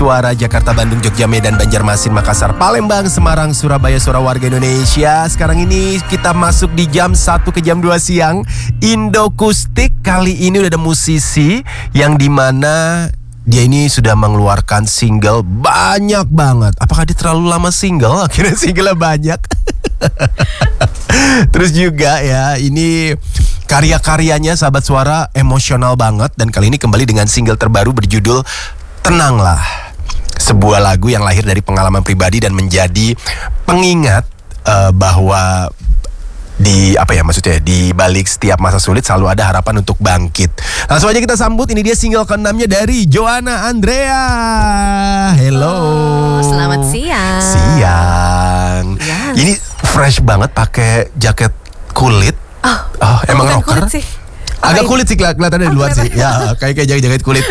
Suara Jakarta, Bandung, Jogja, Medan, Banjarmasin, Makassar, Palembang, Semarang, Surabaya, suara warga Indonesia. Sekarang ini kita masuk di jam 1 ke jam 2 siang. Indokustik kali ini udah ada musisi yang dimana dia ini sudah mengeluarkan single banyak banget. Apakah dia terlalu lama single? Akhirnya singlenya banyak. Terus juga ya, ini karya-karyanya sahabat suara emosional banget. Dan kali ini kembali dengan single terbaru berjudul Tenanglah. Sebuah lagu yang lahir dari pengalaman pribadi dan menjadi pengingat bahwa di di balik setiap masa sulit selalu ada harapan untuk bangkit. Langsung aja kita sambut, ini dia single ke-6-nya dari Joanna Andrea. Hello. Selamat siang. Siang. Ya. Ini fresh banget pakai jaket kulit. Emang rocker? Kulit sih. Agak kulit sih kelihatannya dari luar sih. Ya, kayak jaket kulit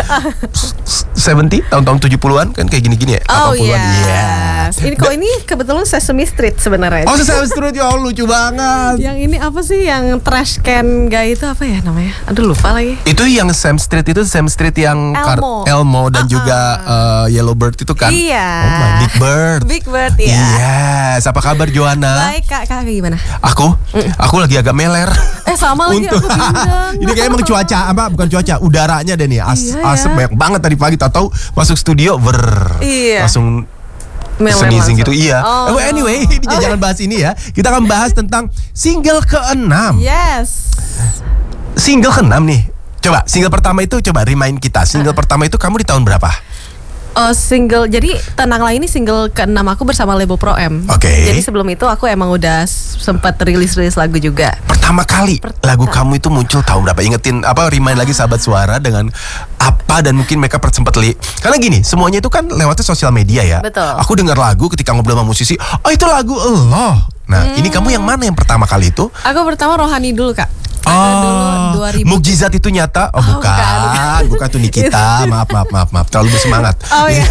70 tahun-tahun 70-an kan kayak gini-gini ya. Oh iya. yes. Ini kok ini kebetulan Sesame Street sebenarnya. Oh, Sesame Street, ya lucu banget. Yang ini apa sih yang trash can guy itu apa ya namanya? Aduh lupa lagi. Itu yang Sesame Street yang Elmo dan juga Yellow Bird itu kan. Iya. Oh my, Big Bird. Big Bird ya. Yes, apa kabar Joanna? Baik Kak gimana? Aku lagi agak meler. Sama lagi aku bindeng. Ini kayak emang bukan cuaca, udaranya deh nih. Asap banyak banget tadi pagi, tahu masuk studio langsung sneezing gitu. Iya. Anyway, jangan bahas ini ya. Kita akan bahas tentang single ke-6. Yes. Single ke-6 nih. Coba single pertama itu remind kita. Single pertama itu kamu di tahun berapa? Single, jadi Tenanglah ini single ke-6 aku bersama label Pro M. Oke. Jadi sebelum itu aku emang udah sempat rilis lagu juga. Pertama kali lagu kamu itu muncul tahun berapa? Ingetin remind lagi sahabat suara dengan apa, dan mungkin mereka sempat karena gini, semuanya itu kan lewatnya sosial media ya. Betul. Aku dengar lagu ketika ngobrol sama musisi, itu lagu Allah. Nah, ini kamu yang mana yang pertama kali itu? Aku pertama Rohani dulu Kak. Dulu 2000. Mukjizat itu nyata? Bukan tuh Nikita. Maaf, terlalu bersemangat. Iya.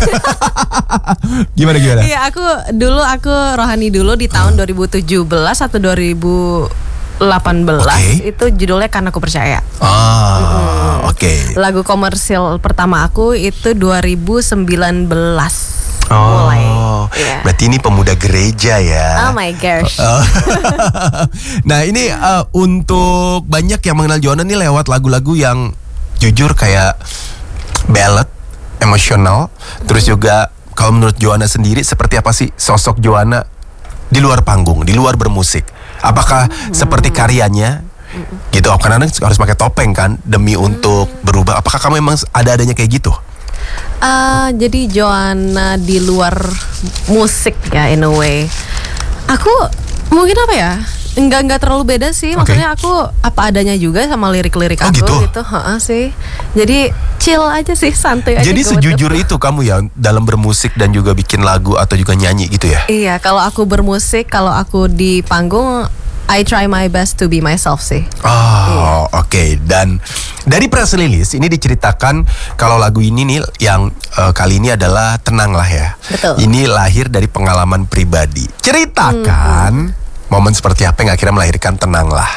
Gimana? Iya, aku Rohani dulu di tahun 2017 atau 2018. Itu judulnya Karena Aku Percaya. Oke. Lagu komersil pertama aku itu 2019. Mulai. Yeah. Berarti ini pemuda gereja ya. Oh my gosh. Nah, ini untuk banyak yang mengenal Joanna nih lewat lagu-lagu yang jujur kayak ballad, emosional. Terus juga kalau menurut Joanna sendiri, seperti apa sih sosok Joanna di luar panggung, di luar bermusik? Apakah seperti karyanya? Gitu, karena harus pakai topeng kan demi untuk berubah. Apakah kamu emang ada-adanya kayak gitu? Jadi Joanna di luar musik ya, in a way. Aku mungkin enggak terlalu beda sih. Maksudnya aku apa adanya juga sama lirik-lirik aku gitu. Sih. Jadi chill aja sih, santai aja. Jadi sejujur itu kamu ya dalam bermusik dan juga bikin lagu atau juga nyanyi gitu ya? Iya, kalau aku bermusik, kalau aku di panggung, I try my best to be myself sih. Oke. Dan dari press release ini diceritakan kalau lagu ini nih yang kali ini adalah Tenanglah ya. Betul. Ini lahir dari pengalaman pribadi. Ceritakan momen seperti apa yang akhirnya melahirkan Tenanglah.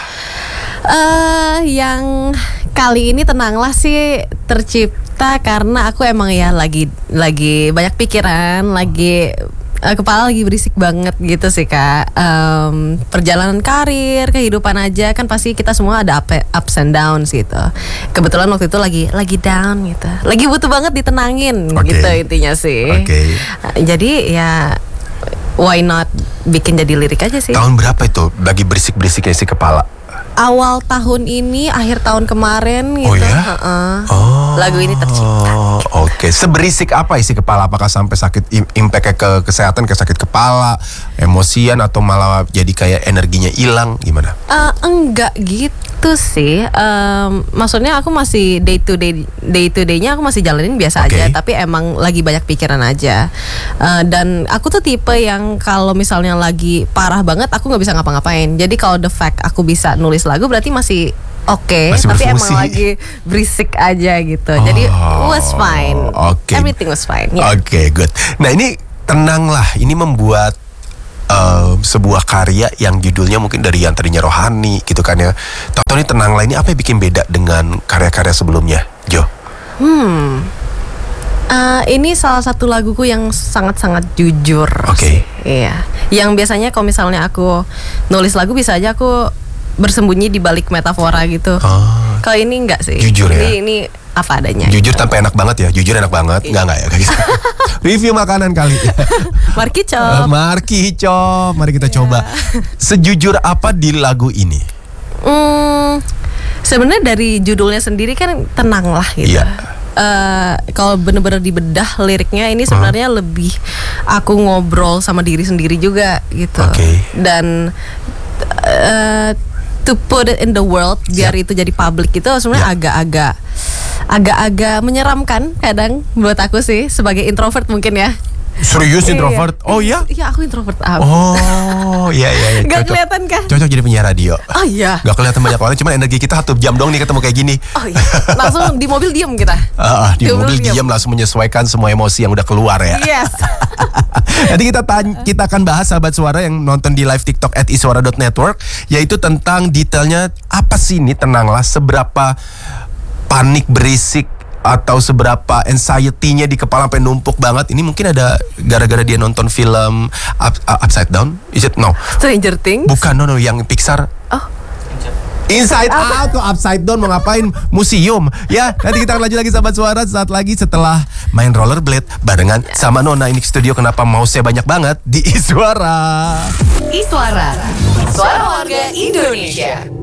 Yang kali ini Tenanglah sih tercipta karena aku emang ya lagi banyak pikiran, kepala lagi berisik banget gitu sih Kak. Perjalanan karir, kehidupan aja kan pasti kita semua ada ups and downs gitu. Kebetulan waktu itu lagi down gitu. Lagi butuh banget ditenangin gitu intinya sih. Jadi ya why not bikin jadi lirik aja sih. Tahun berapa itu lagi berisik-berisiknya si kepala? Awal tahun ini, akhir tahun kemarin gitu. Oh ya? Lagu ini tercipta. Oke. Seberisik apa isi kepala? Apakah sampai sakit impact ke kesehatan, ke sakit kepala, emosian, atau malah jadi kayak energinya hilang? Gimana? Enggak gitu sih. Maksudnya aku masih day to day-nya aku masih jalanin biasa aja. Tapi emang lagi banyak pikiran aja. Dan aku tuh tipe yang kalau misalnya lagi parah banget, aku nggak bisa ngapa-ngapain. Jadi kalau the fact aku bisa nulis lagu berarti masih tapi emang lagi berisik aja gitu. Jadi was fine. Everything was fine. Oke, good. Nah, ini Tenanglah ini membuat sebuah karya yang judulnya mungkin dari yang tadinya rohani gitu kan ya. Tahu ini Tenanglah ini apa yang bikin beda dengan karya-karya sebelumnya, Jo? Ini salah satu laguku yang sangat-sangat jujur. Oke. Iya. Yang biasanya kalau misalnya aku nulis lagu bisa aja aku bersembunyi di balik metafora gitu. Kalau ini enggak sih. Jujur ya. Ini apa adanya. Jujur tanpa enak banget ya. Jujur enak banget. Enggak ya kayak gitu. Review makanan kali. Marki Cop. Marki Cop. Mari kita coba. Sejujur apa di lagu ini? Sebenarnya dari judulnya sendiri kan tenang lah gitu. Iya. Kalau bener-bener dibedah liriknya ini sebenarnya lebih aku ngobrol sama diri sendiri juga gitu. Dan to put it in the world biar itu jadi public itu sebenarnya agak-agak menyeramkan kadang buat aku sih sebagai introvert mungkin ya. Serius introvert? Oh ya? Iya aku introvert. Oh iya. Gak kelihatan kah? Cocok jadi penyiar radio. Oh iya. Gak kelihatan banyak orang, cuman energi kita 1 jam dong nih ketemu kayak gini. Oh iya. Langsung di mobil diem kita. Di mobil diem langsung menyesuaikan semua emosi yang udah keluar ya. Yes. Nanti kita akan bahas sahabat suara yang nonton di live TikTok @iswara.network, yaitu tentang detailnya apa sih ini Tenanglah, seberapa panik berisik atau seberapa anxiety-nya di kepala sampai numpuk banget. Ini mungkin ada gara-gara dia nonton film Upside Down. Is it? No. Stranger Things? Bukan, no, yang Pixar. Oh. Inside Out tuh Upside Down mau ngapain? Museum. Ya, nanti kita akan lanjut lagi sahabat suara saat lagi setelah main rollerblade barengan sama Nona. Ini studio kenapa mau saya banyak banget di Iswara. Iswara, suara warga Indonesia.